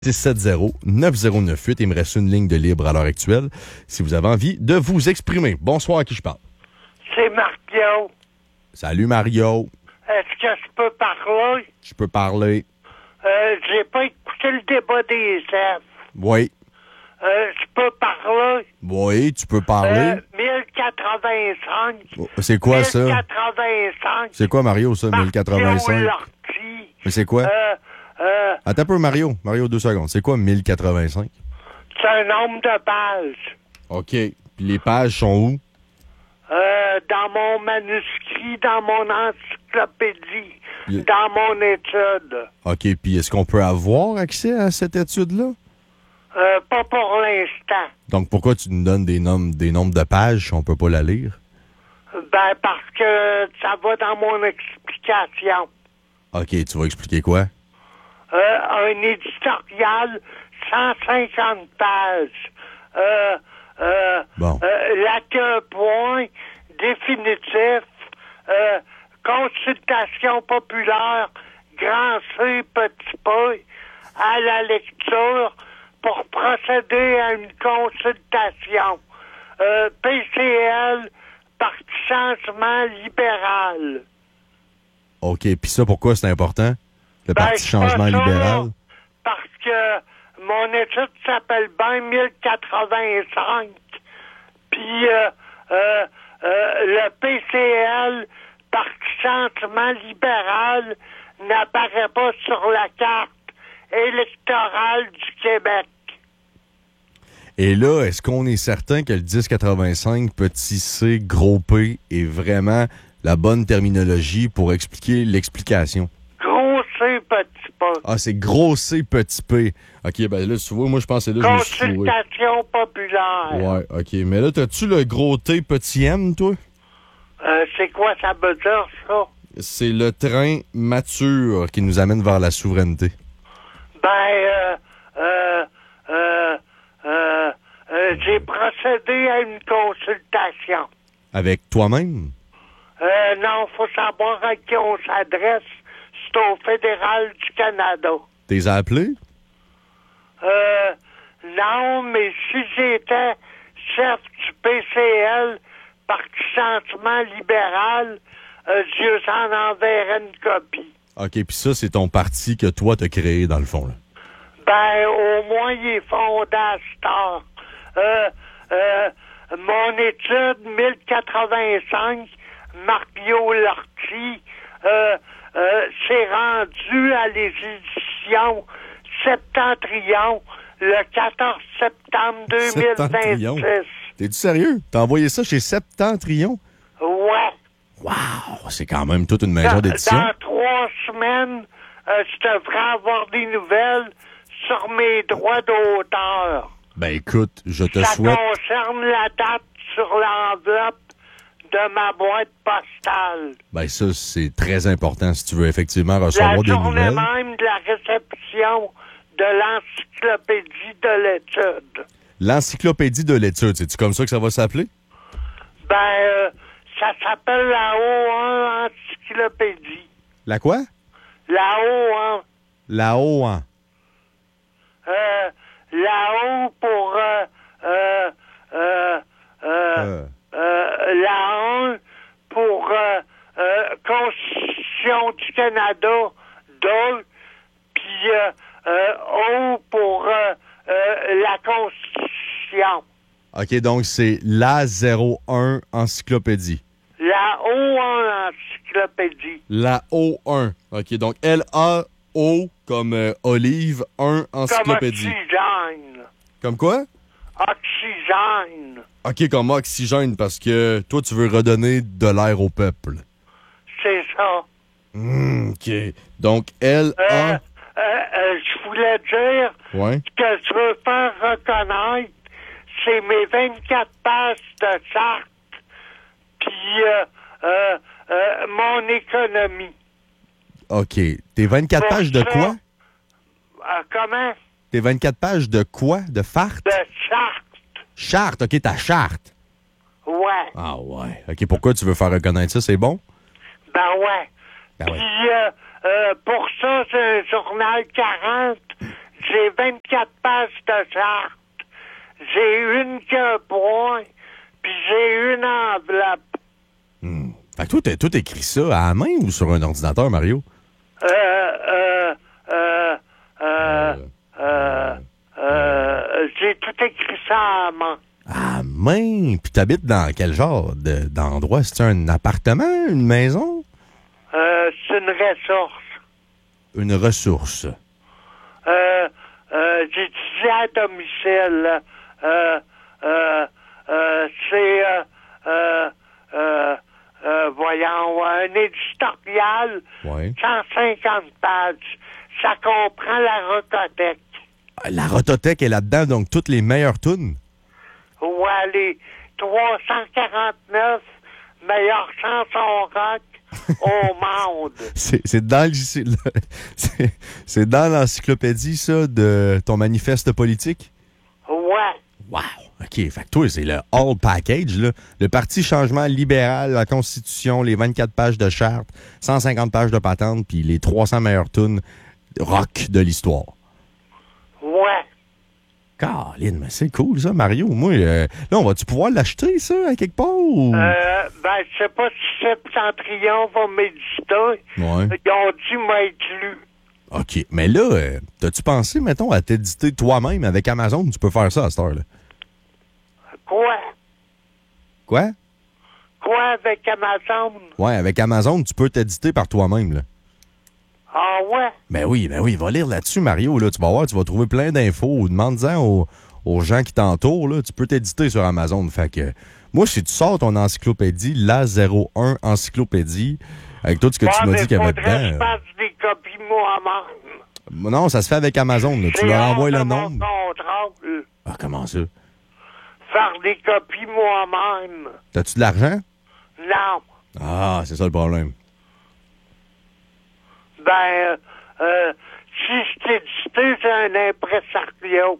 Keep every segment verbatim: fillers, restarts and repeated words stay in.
six sept zéro neuf zéro neuf huit. Il me reste une ligne de libre à l'heure actuelle si vous avez envie de vous exprimer. Bonsoir, à qui je parle? C'est Mario. Salut, Mario. Est-ce que je peux parler? Je peux parler. Euh, j'ai pas écouté le débat des F. Oui. Euh, je peux parler? Oui, tu peux parler. Euh, mille quatre-vingt-cinq. Oh, c'est quoi, ça? mille quatre-vingt-cinq. C'est quoi, Mario, ça, mille quatre-vingt-cinq? Mais c'est quoi? Euh, euh, Attends un peu, Mario. Mario, deux secondes. C'est quoi mille quatre-vingt-cinq? c'est un nombre de pages. OK. Puis les pages sont où? Euh, dans mon manuscrit, dans mon encyclopédie, Le... dans mon étude. OK. Puis est-ce qu'on peut avoir accès à cette étude-là? Euh, pas pour l'instant. Donc, pourquoi tu nous donnes des nombres, des nombres de pages si on peut pas la lire? Ben, parce que ça va dans mon explication. OK. Tu vas expliquer quoi? Euh, un éditorial, cent cinquante pages. Euh, euh, bon. Euh, l'accueil-point définitif, euh, consultation populaire, grand C, petit P, à la lecture pour procéder à une consultation. Euh, P C L, Parti Changement libéral. OK. Puis ça, pourquoi c'est important? Le Ben, Parti Changement ça, libéral? Parce que mon étude s'appelle bien mille quatre-vingt-cinq. Puis euh, euh, euh, le P C L, Parti Changement libéral, n'apparaît pas sur la carte électorale du Québec. Et là, est-ce qu'on est certain que le dix quatre-vingt-cinq, petit c, gros P, est vraiment la bonne terminologie pour expliquer l'explication? Gros C, petit P. Ah, c'est gros C, petit P. OK, ben là, tu vois, moi, je pensais là, je me suis fourré. Consultation populaire. Ouais, OK. Mais là, t'as-tu le gros T, petit M, toi? Euh, c'est quoi ça veut dire, ça? C'est le train mature qui nous amène vers la souveraineté. Ben, euh, euh, euh, euh, euh, j'ai procédé à une consultation. Avec toi-même? Euh, non, faut savoir à qui on s'adresse. C'est au fédéral du Canada. T'es appelé? Euh, non, mais si j'étais chef du P C L, Parti Changement libéral, euh, je en enverrais une copie. OK, puis ça, c'est ton parti que toi, t'as créé, dans le fond, là. Ben, au moins, il est fondé à Star. Euh, euh, mon étude, mille quatre-vingt-cinq, Mario Lortie, euh, euh, s'est rendu à les éditions Septentrion le quatorze septembre deux mille vingt-six. T'es-tu sérieux? T'as envoyé ça chez Septentrion? Ouais. Wow! C'est quand même toute une maison Dans, d'édition. dans trois semaines, euh, je devrais avoir des nouvelles sur mes droits d'auteur. Ben écoute, je te Ça souhaite... concerne la date sur l'enveloppe de ma boîte postale. Ben ça, c'est très important si tu veux effectivement recevoir la des nouvelles. La journée même de la réception de l'encyclopédie de l'étude. L'encyclopédie de l'étude, c'est-tu comme ça que ça va s'appeler? Ben, euh, ça s'appelle la O un encyclopédie. La quoi? La O un. La O un. Euh, la O pour... Euh, euh, euh, euh, euh. Euh, la un pour euh, euh, Constitution du Canada, deux, puis euh, euh, O pour euh, euh, la Constitution. OK, donc c'est la zéro un encyclopédie. La O un encyclopédie. La O un. OK, donc L A O comme euh, olive, un encyclopédie. Comme oxygène. Comme quoi? Oxygène. OK, comme oxygène, parce que toi, tu veux redonner de l'air au peuple. C'est ça. Mmh, OK. Donc, L A... Euh, euh, euh, je voulais dire ouais. que je veux faire reconnaître, c'est mes vingt-quatre pages de charte, puis euh, euh, euh, mon économie. OK. Tes vingt-quatre Pour pages de ça, quoi? Euh, comment? Tes vingt-quatre pages de quoi? De fart? De charte. Charte, OK, ta charte. Ouais. Ah ouais. OK, pourquoi tu veux faire reconnaître ça? C'est bon? Ben ouais. Ben Puis ouais. euh, euh, pour ça, c'est un journal quarante. j'ai vingt-quatre pages de charte. J'ai une qui a un point, puis j'ai une enveloppe. Hmm. Fait que toi, t'as tout écrit ça à la main ou sur un ordinateur, Mario? Euh, euh, euh, euh, euh, euh, j'ai tout écrit ça à la main. À la main? Puis t'habites dans quel genre de, d'endroit? C'est un appartement, une maison? Euh, c'est une ressource. Une ressource. Euh, euh, j'étudie à domicile. Euh, euh, euh, c'est, euh, euh, euh, euh, voyons, un éditorial, Ouais. cent cinquante pages. Ça comprend la rotothèque. La rotothèque est là-dedans, donc toutes les meilleures tunes? Ouais, les trois cent quarante-neuf meilleures chansons rock au monde. C'est, c'est dans le- c'est, c'est, c'est dans l'encyclopédie, ça, de ton manifeste politique? Ouais. Wow! OK. Fait que toi, c'est le all package, là. Le Parti Changement libéral, la Constitution, les vingt-quatre pages de charte, cent cinquante pages de patente, puis les trois cents meilleures tunes rock de l'histoire. Ouais. Caroline, mais c'est cool, ça, Mario. Moi, euh, là, on va-tu pouvoir l'acheter, ça, à quelque part? Ou... Euh, ben, je sais pas si Septentrion va m'éditer. Ouais. Ils ont dit m'être lu. OK. Mais là, euh, t'as-tu pensé, mettons, à t'éditer toi-même avec Amazon? Tu peux faire ça à cette heure-là. Quoi? Quoi? Quoi avec Amazon? Ouais, avec Amazon, tu peux t'éditer par toi-même, là. Ah ouais? Ben oui, ben oui, va lire là-dessus, Mario. Là. Tu vas voir, tu vas trouver plein d'infos. Demande-en aux, aux gens qui t'entourent. Là. Tu peux t'éditer sur Amazon. Fait que, moi, si tu sors ton encyclopédie, la zéro un encyclopédie, avec tout ce que Bon, tu m'as mais dit qu'il y avait faudrait que je dedans. fasse des copies moi-même. Non, ça se fait avec Amazon. Là. Tu C'est leur hors envoies de le mon nombre. contrôle. Ah, comment ça? Faire des copies moi-même. T'as-tu de l'argent? Non. Ah, c'est ça le problème. Ben, euh, euh, si je t'ai édité, j'ai un impresario.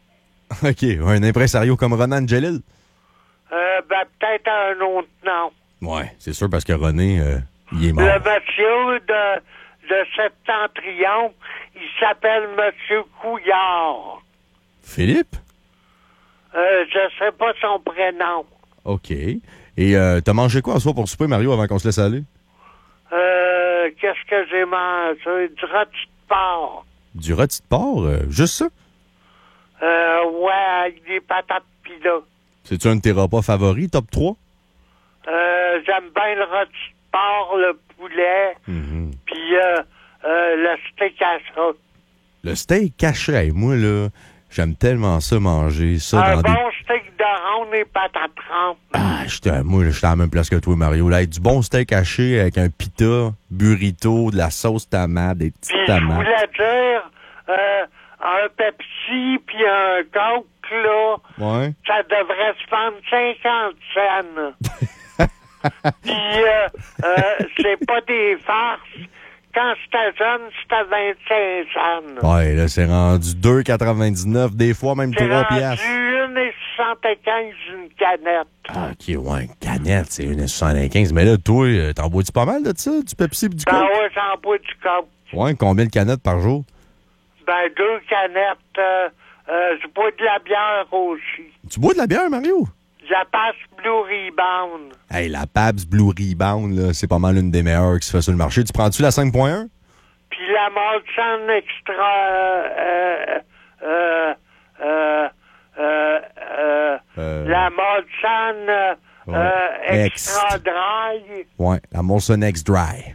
OK, un impresario comme Ronan Angelil? Euh, ben, peut-être un autre nom. Ouais, c'est sûr parce que René, euh, il est mort. Le monsieur de, de Septentrion, il s'appelle Monsieur Couillard. Philippe? Euh, je sais pas son prénom. OK. Et euh, t'as mangé quoi en soir pour souper, Mario, avant qu'on se laisse aller? Euh, qu'est-ce que j'ai mangé? Du rôti de porc. Du rôti de porc? euh, juste ça? Euh, ouais, avec des patates pila. C'est-tu un de tes repas favoris, top trois? Euh, j'aime bien le rôti de porc, le poulet, Mm-hmm. puis euh, euh, le steak à ça. Le steak caché, hey, moi, là, j'aime tellement ça manger. Ça Un dans bon des... steak de ronde et patates rondes. Ah, j'étais, moi, là, j'étais à la même place que toi, Mario. Là, du bon steak haché avec un pita, burrito, de la sauce tomate, des petites Puis je tomates. voulais dire, euh, un Pepsi puis un Coke, là, Ouais. ça devrait se vendre cinquante cents. Puis, euh, euh, c'est pas des farces. Quand j'étais jeune, c'était vingt-cinq cents. Ouais, là, c'est rendu deux quatre-vingt-dix-neuf, des fois même C'est trois rendu piastres. une et soixante-quinze une canette. Ah, OK, ouais, une canette, c'est une soixante-quinze. Mais là, toi, euh, t'en bois-tu pas mal de ça, du Pepsi et du Ben Coke? ouais, j'en bois du Coke. Ouais, combien de canettes par jour? Ben deux canettes. Euh, euh, je bois de la bière aussi. Tu bois de la bière, Mario? Je passe Blue Rebound. Hey, la Pabst Blue Rebound, là, c'est pas mal une des meilleures qui se fait sur le marché. Tu prends-tu la cinq point un? Puis la Molson Extra... Euh, euh, euh, euh, euh, Euh, la Molson euh, ouais. euh, Ext. Extra Dry. Ouais, la Molson X Dry.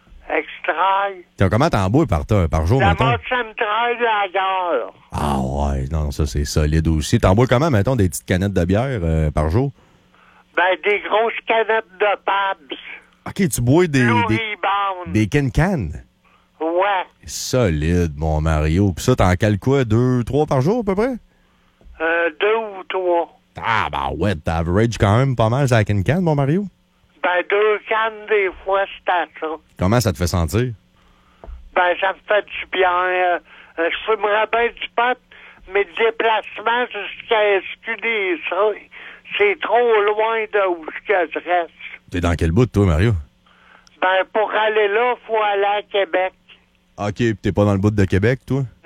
Extra. Tiens, comment t'en bois par, ta- par jour, La mettons? Molson Dry Lager. Ah ouais, non, ça c'est solide aussi. T'en bois comment, mettons, des petites canettes de bière euh, par jour? Ben, des grosses canettes de Pabs. OK, tu bois des, Blue des, Rebound. des can-can. Ouais. Solide, mon Mario. Puis ça, t'en cales quoi? Deux, trois par jour, à peu près? Euh, deux ou trois. Ah, bah ouais, t'averages quand même pas mal, ça can-can, mon Mario. Ben, deux cannes, des fois, c'est à ça. Comment ça te fait sentir? Ben, ça me fait du bien. Euh, euh, je fumerais bien du pot, mais le déplacement jusqu'à S Q D C, c'est trop loin de où je reste. T'es dans quel bout, toi, Mario? Ben, pour aller là, faut aller à Québec. OK, pis t'es pas dans le bout de Québec, toi?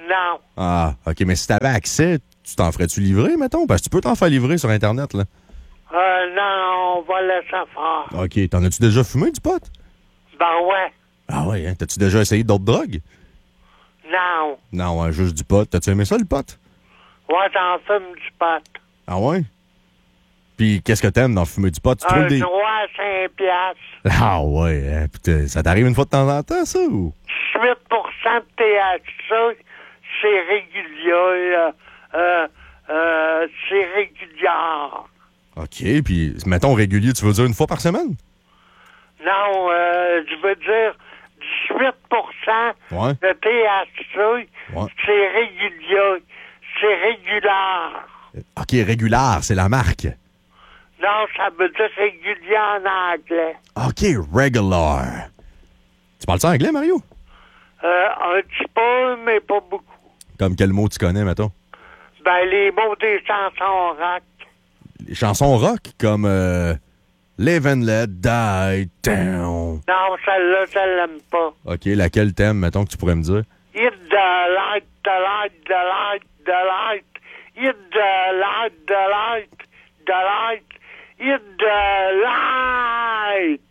Non. Ah, OK, mais si t'avais accès, tu t'en ferais-tu livrer, mettons? Parce que tu peux t'en faire livrer sur Internet, là. Euh, non, on va laisser faire. OK, t'en as-tu déjà fumé du pot? Ben ouais. Ah ouais, hein? T'as-tu déjà essayé d'autres drogues? Non. Non, ouais, juste du pot. T'as-tu aimé ça, le pot? Ouais, t'en fumes du pot. Ah ouais? Puis qu'est-ce que t'aimes dans fumer du pot? Tu trouves Un des... droit à cinq piastres. Ah ouais, hein? Putain, ça t'arrive une fois de temps en temps, ça, ou? dix-huit pour cent de T H C, c'est régulier. Euh, euh, euh, c'est régulier. OK, puis mettons régulier, tu veux dire une fois par semaine? Non, euh, je veux dire dix-huit pour cent Ouais. de T H C, Ouais. c'est régulier. C'est régulier. OK, régulière, c'est la marque. Non, ça veut dire régulier en anglais. OK, regular. Tu parles ça anglais, Mario? Euh, un petit peu, mais pas beaucoup. Comme quel mot tu connais, mettons? Ben, les mots des chansons rock. Les chansons rock, comme euh, Live and Let Die Down. Non, celle-là, je l'aime pas. OK, laquelle t'aimes, mettons, que tu pourrais me dire? Hit the light, the light, the light, the light. Hit the light, the light, the light. Hit the light.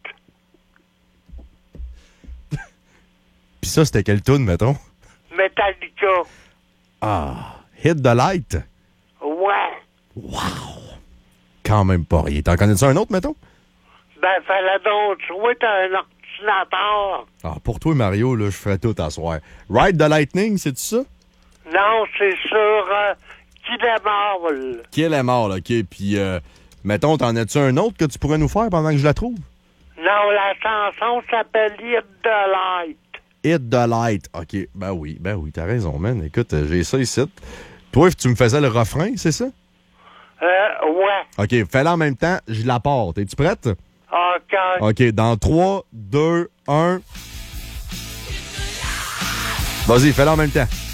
Puis ça, c'était quelle tune, mettons? Metallica. Ah, Hit the Light. Ouais. Wow! Quand même pas rien. T'en connais-tu un autre, mettons? Ben, fallait donc jouer un ordinateur. Ah, pour toi, Mario, là, je ferais tout à soir. Ride the Lightning, c'est-tu ça? Non, c'est sur euh, Kill Em All. Kill Em All, OK. Puis, euh, mettons, t'en as-tu un autre que tu pourrais nous faire pendant que je la trouve? Non, la chanson s'appelle Hit the Light. Hit the Light. OK. Ben oui, ben oui, t'as raison, man. Écoute, euh, j'ai ça ici. Toi, tu me faisais le refrain, c'est ça? Euh, ouais. OK, fais-le en même temps, je la porte. Es-tu prête? OK. OK, dans trois, deux, un... Vas-y, fais-le en même temps.